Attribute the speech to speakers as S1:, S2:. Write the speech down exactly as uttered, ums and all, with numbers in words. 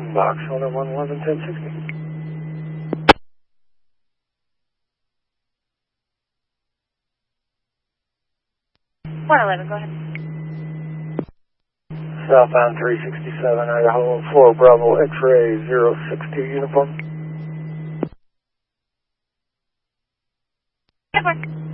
S1: Box, hold on one eleven ten sixty.
S2: one eleven, go ahead.
S1: Southbound three sixty-seven, Idaho, four Bravo, X-ray, zero six two uniform.
S2: Good work.